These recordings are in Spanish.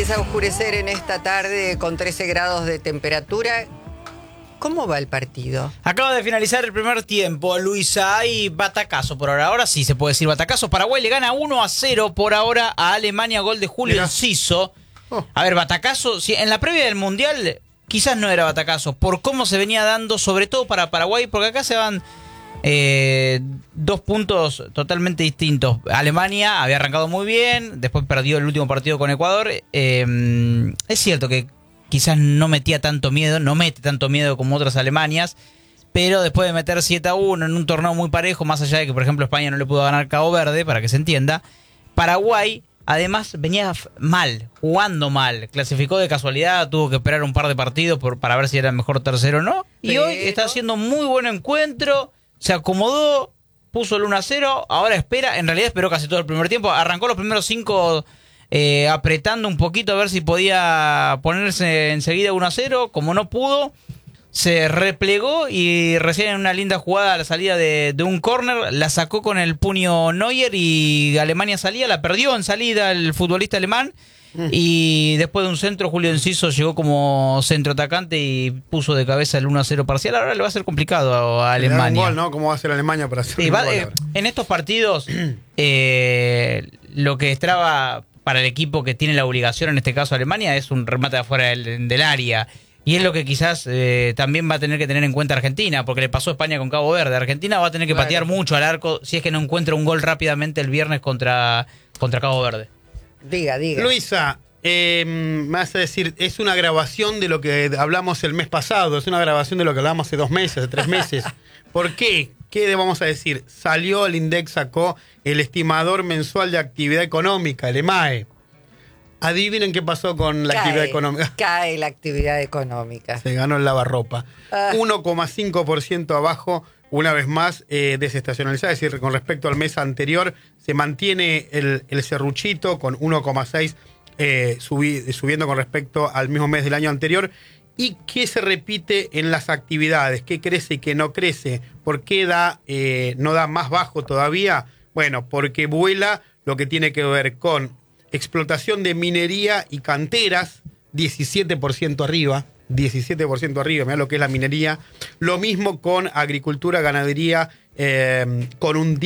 Empieza a oscurecer en esta tarde con 13 grados de temperatura. ¿Cómo va el partido? Acaba de finalizar el primer tiempo, Luisa. Hay batacazo por ahora. Ahora sí se puede decir batacazo. Paraguay le gana 1-0 por ahora a Alemania, gol de Julio Enciso. A ver, batacazo. Si en la previa del Mundial quizás no era batacazo, por cómo se venía dando, sobre todo para Paraguay, porque acá se van dos puntos totalmente distintos. Alemania había arrancado muy bien, después perdió el último partido con Ecuador. Es cierto que quizás no metía tanto miedo, no mete tanto miedo como otras Alemanias, pero después de meter 7-1 en un torneo muy parejo, más allá de que, por ejemplo, España no le pudo ganar Cabo Verde, para que se entienda, Paraguay, además, venía mal, jugando mal, clasificó de casualidad, tuvo que esperar un par de partidos para ver si era el mejor tercero o no, y hoy está haciendo muy buen encuentro, se acomodó, puso el 1-0, ahora espera, en realidad esperó casi todo el primer tiempo, arrancó los primeros 5 apretando un poquito a ver si podía ponerse enseguida 1-0, como no pudo, se replegó y recién en una linda jugada a la salida de un córner, la sacó con el puño Neuer y Alemania salía, la perdió en salida el futbolista alemán y después de un centro Julio Enciso llegó como centro atacante y puso de cabeza el 1-0 parcial. Ahora le va a ser complicado a Alemania. Le da un gol, ¿no? ¿Cómo va a ser Alemania para hacer sí, un gol? En estos partidos lo que estaba para el equipo que tiene la obligación, en este caso Alemania, es un remate de afuera del área. Y es lo que quizás también va a tener que tener en cuenta Argentina, porque le pasó a España con Cabo Verde. Argentina va a tener que patear mucho al arco si es que no encuentra un gol rápidamente el viernes contra Cabo Verde. Diga. Luisa, me vas a decir, es una grabación de lo que hablamos el mes pasado, es una grabación de lo que hablamos hace 2 meses, hace 3 meses. ¿Por qué? ¿Qué vamos a decir? Salió el INDEC, sacó el estimador mensual de actividad económica, el EMAE. Adivinen qué pasó con la actividad económica. Cae la actividad económica. Se ganó el lavarropa. 1,5% abajo, una vez más, desestacionalizada. Es decir, con respecto al mes anterior, se mantiene el serruchito con 1,6% subiendo con respecto al mismo mes del año anterior. ¿Y qué se repite en las actividades? ¿Qué crece y qué no crece? ¿Por qué no da más bajo todavía? Bueno, porque vuela lo que tiene que ver con explotación de minería y canteras, 17% arriba, mirá lo que es la minería. Lo mismo con agricultura, ganadería, con un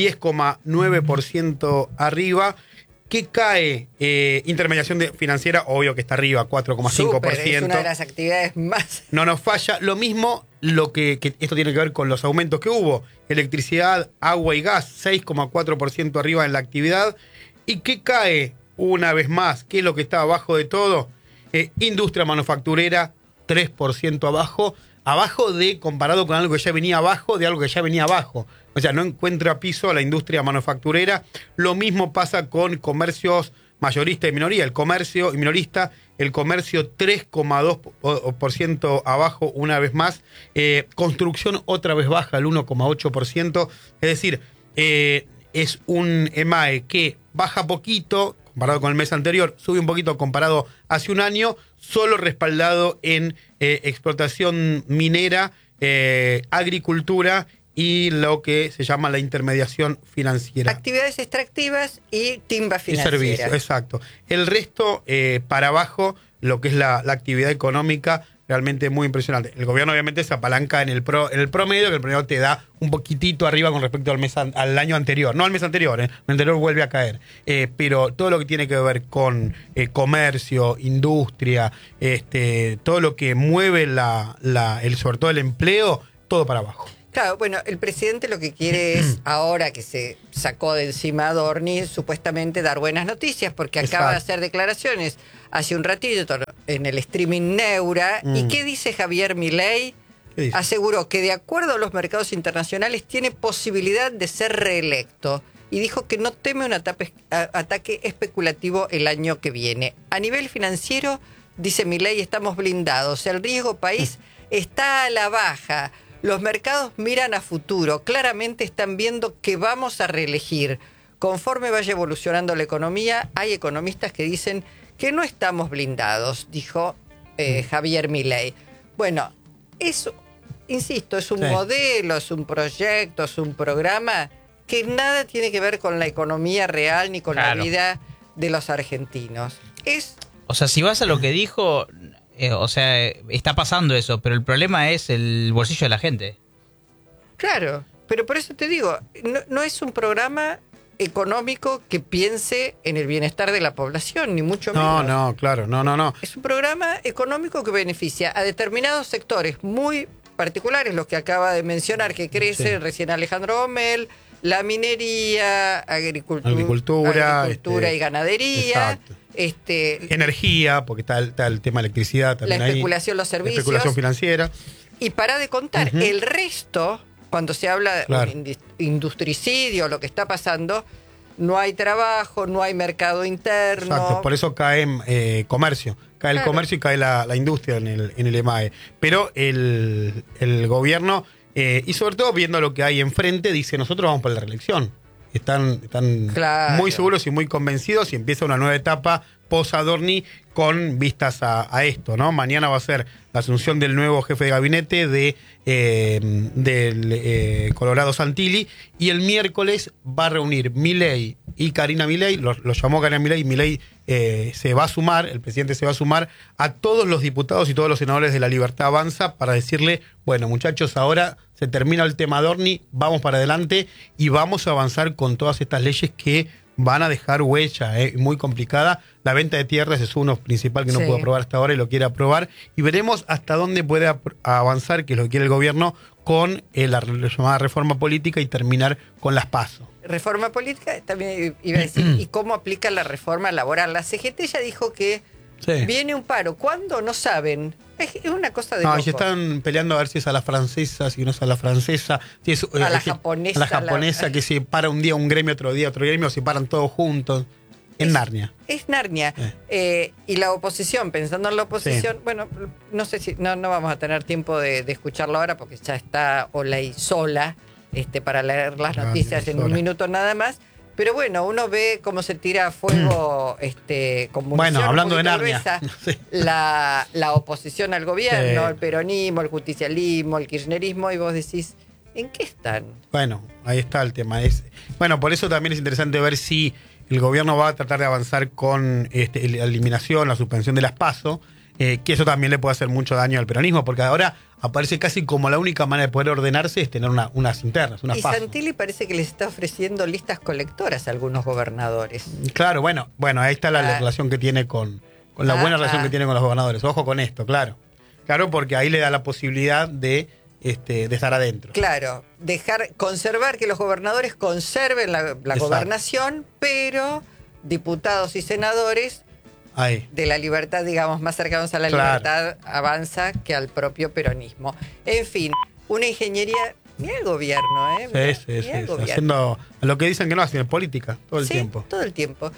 10,9% arriba. ¿Qué cae? Intermediación financiera, obvio que está arriba, 4,5%. Es una de las actividades más. No nos falla. Lo mismo, que esto tiene que ver con los aumentos que hubo. Electricidad, agua y gas, 6,4% arriba en la actividad. ¿Y qué cae? Una vez más, ¿qué es lo que está abajo de todo? Industria manufacturera, 3% abajo. Abajo comparado con algo que ya venía abajo, de algo que ya venía abajo. O sea, no encuentra piso a la industria manufacturera. Lo mismo pasa con comercios mayorista y minoría. El comercio y minorista, el comercio 3,2% abajo una vez más. Construcción otra vez baja, el 1,8%. Es decir, es un EMAE que baja poquito comparado con el mes anterior, sube un poquito comparado hace un año, solo respaldado en explotación minera, agricultura y lo que se llama la intermediación financiera. Actividades extractivas y timba financiera. Y servicio, exacto. El resto, para abajo, lo que es la actividad económica, realmente muy impresionante. El gobierno obviamente se apalanca en el promedio, que el promedio te da un poquitito arriba con respecto al año anterior. No al mes anterior, el anterior vuelve a caer. Pero todo lo que tiene que ver con comercio, industria, todo lo que mueve sobre todo el empleo, todo para abajo. Claro, bueno, el presidente lo que quiere es, ahora que se sacó de encima a Dorni, supuestamente dar buenas noticias, porque acaba de hacer declaraciones hace un ratito en el streaming Neura. ¿Y qué dice Javier Milei? Aseguró que de acuerdo a los mercados internacionales tiene posibilidad de ser reelecto y dijo que no teme un ataque especulativo el año que viene. A nivel financiero, dice Milei, estamos blindados. El riesgo país está a la baja. Los mercados miran a futuro, claramente están viendo que vamos a reelegir. Conforme vaya evolucionando la economía, hay economistas que dicen que no estamos blindados, dijo Javier Milei. Bueno, eso, insisto, es un modelo, es un proyecto, es un programa que nada tiene que ver con la economía real ni con la vida de los argentinos. Es O sea, si vas a lo que dijo, o sea, está pasando eso, pero el problema es el bolsillo de la gente. Claro, pero por eso te digo, no es un programa económico que piense en el bienestar de la población, ni mucho menos. No, claro, no. Es un programa económico que beneficia a determinados sectores muy particulares, los que acaba de mencionar, que crecen, recién Alejandro Gomel, la minería, agricultura y ganadería. Exacto. Energía, porque está el tema de electricidad también. La especulación, los servicios. La especulación financiera. Y para de contar, el resto, cuando se habla de industricidio, lo que está pasando, no hay trabajo, no hay mercado interno. Exacto, por eso cae comercio. Cae el comercio y cae la industria en el EMAE. Pero el gobierno, y sobre todo viendo lo que hay enfrente, dice, nosotros vamos por la reelección. Están muy seguros y muy convencidos y empieza una nueva etapa post-Adorni con vistas a esto, ¿no? Mañana va a ser la asunción del nuevo jefe de gabinete del Colorado Santilli, y el miércoles va a reunir Milei y Karina Milei, lo llamó Karina Milei, y Milei se va a sumar, el presidente se va a sumar a todos los diputados y todos los senadores de La Libertad Avanza para decirle, bueno, muchachos, ahora se termina el tema Adorni, vamos para adelante y vamos a avanzar con todas estas leyes que van a dejar huella, muy complicada. La venta de tierras es uno principal que no pudo aprobar hasta ahora y lo quiere aprobar. Y veremos hasta dónde puede avanzar, que es lo que quiere el gobierno, con la llamada reforma política y terminar con las PASO. Reforma política, también iba a decir, ¿y cómo aplica la reforma laboral? La CGT ya dijo que viene un paro. ¿Cuándo? No saben. Es una cosa de loco. Y están peleando a ver si es a la francesa, si no es a la francesa, si es a la japonesa. A la japonesa, que se para un día un gremio, otro día otro gremio, se paran todos juntos. Narnia. Es Narnia. Y la oposición, pensando en la oposición, bueno, no sé si no vamos a tener tiempo de escucharlo ahora porque ya está Olaizola para leer las noticias en un minuto nada más. Pero bueno, uno ve cómo se tira a fuego con munición, bueno, hablando de Narnia, la oposición al gobierno, el peronismo, el justicialismo, el kirchnerismo, y vos decís, ¿en qué están? Bueno, ahí está el tema. Bueno, por eso también es interesante ver si el gobierno va a tratar de avanzar con la eliminación, la suspensión de las PASO, que eso también le puede hacer mucho daño al peronismo, porque ahora aparece casi como la única manera de poder ordenarse es tener unas internas, unas PASO. Y Santilli parece que les está ofreciendo listas colectoras a algunos gobernadores. Claro, bueno, ahí está la relación que tiene con la buena relación que tiene con los gobernadores. Ojo con esto, claro. Claro, porque ahí le da la posibilidad de estar adentro. Claro, conservar, que los gobernadores conserven la gobernación, pero diputados y senadores de La Libertad, digamos, más cercanos a La Libertad Avanza que al propio peronismo. En fin, una ingeniería. Mira el gobierno, Sí, haciendo lo que dicen que no hacen, política, todo el tiempo. Todo el tiempo.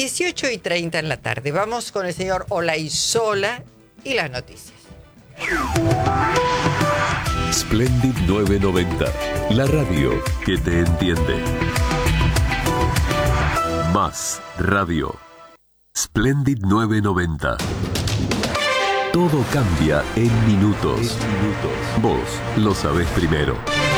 18:30 en la tarde. Vamos con el señor Olaizola y las noticias. Splendid 990, la radio que te entiende. Más radio. Splendid 990. Todo cambia en minutos. Vos lo sabés primero.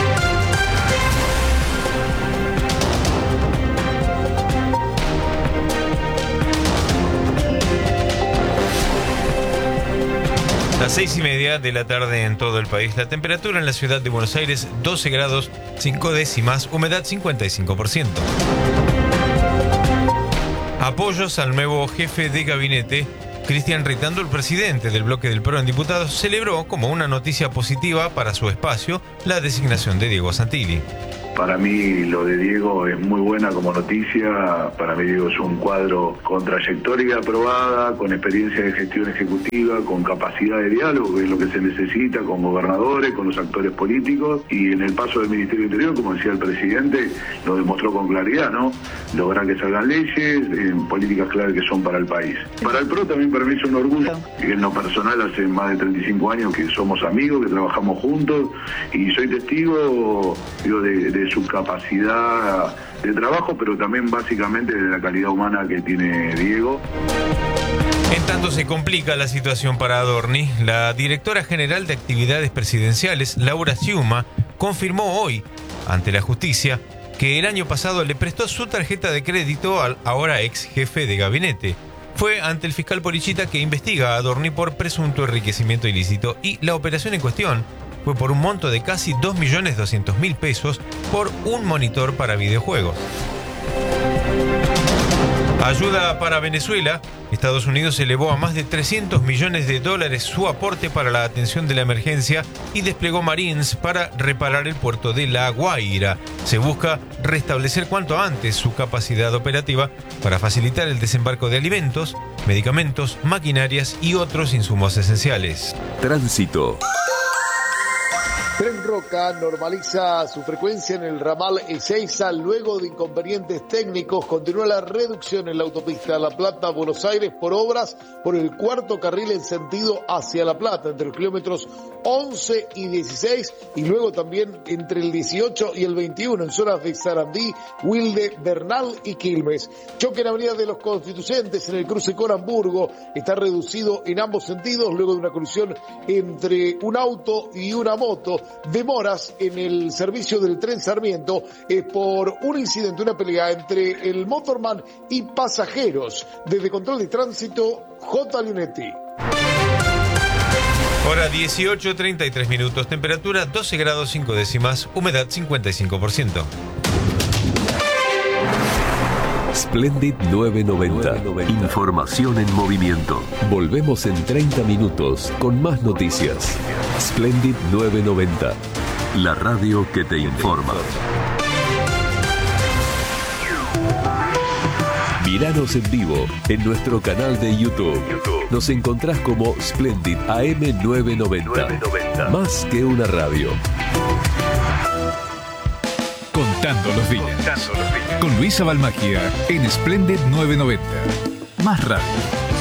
Las 6:30 de la tarde en todo el país. La temperatura en la ciudad de Buenos Aires, 12 grados 5 décimas, humedad 55%. Apoyos al nuevo jefe de gabinete. Cristian Ritando, el presidente del bloque del PRO en diputados, celebró como una noticia positiva para su espacio la designación de Diego Santilli. Para mí lo de Diego es muy buena como noticia. Para mí Diego es un cuadro con trayectoria aprobada, con experiencia de gestión ejecutiva, con capacidad de diálogo, que es lo que se necesita con gobernadores, con los actores políticos. Y en el paso del Ministerio Interior, como decía el presidente, lo demostró con claridad, ¿no? Lograr que salgan leyes, políticas claras que son para el país. Para el PRO también para mí es un orgullo. En lo personal hace más de 35 años que somos amigos, que trabajamos juntos, y soy testigo, de su capacidad de trabajo, pero también básicamente de la calidad humana que tiene Diego. En tanto se complica la situación para Adorni, la directora general de Actividades Presidenciales, Laura Sciuma, confirmó hoy, ante la justicia, que el año pasado le prestó su tarjeta de crédito al ahora ex jefe de gabinete. fue ante el fiscal Porichita, que investiga a Adorni por presunto enriquecimiento ilícito, y la operación en cuestión fue por un monto de casi 2.200.000 pesos por un monitor para videojuegos. Ayuda para Venezuela. Estados Unidos elevó a más de $300 millones su aporte para la atención de la emergencia y desplegó Marines para reparar el puerto de La Guaira. Se busca restablecer cuanto antes su capacidad operativa para facilitar el desembarco de alimentos, medicamentos, maquinarias y otros insumos esenciales. Tránsito. Tren Roca normaliza su frecuencia en el ramal Ezeiza luego de inconvenientes técnicos. Continúa la reducción en la autopista La Plata-Buenos Aires por obras por el cuarto carril en sentido hacia La Plata, entre los kilómetros 11 y 16, y luego también entre el 18 y el 21 en zonas de Sarandí, Wilde, Bernal y Quilmes. Choque en Avenida de los Constituyentes en el cruce con Hamburgo está reducido en ambos sentidos luego de una colisión entre un auto y una moto. Demoras en el servicio del tren Sarmiento por un incidente, una pelea entre el motorman y pasajeros. Desde Control de Tránsito, J. Linetti. Hora 18:33 minutos, temperatura 12 grados 5 décimas, humedad 55%. Splendid 990. Información en movimiento. Volvemos en 30 minutos con más noticias. Splendid 990. La radio que te informa. Míranos en vivo en nuestro canal de YouTube. Nos encontrás como Splendid AM 990. Más que una radio. Contando los días. Con Luisa Balmagia en Splendid 990. Más radio.